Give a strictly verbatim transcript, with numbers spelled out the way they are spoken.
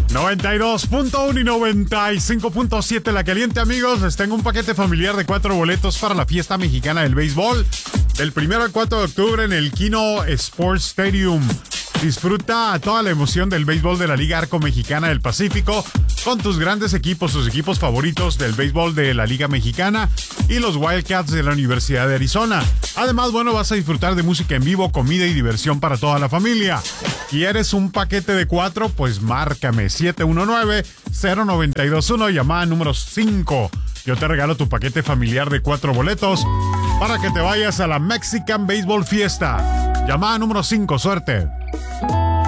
noventa y dos punto uno y noventa y cinco punto siete La Caliente, amigos. Les tengo un paquete familiar de cuatro boletos para la fiesta mexicana del béisbol del primero al cuatro de octubre en el Kino Sports Stadium. Disfruta toda la emoción del béisbol de la Liga Arco Mexicana del Pacífico con tus grandes equipos, tus equipos favoritos del béisbol de la Liga Mexicana y los Wildcats de la Universidad de Arizona. Además, bueno, vas a disfrutar de música en vivo, comida y diversión para toda la familia. ¿Quieres un paquete de cuatro? Pues márcame siete uno nueve, cero nueve dos uno, llamada número cinco. Yo te regalo tu paquete familiar de cuatro boletos para que te vayas a la Mexican Baseball Fiesta. Llamada número cinco, suerte.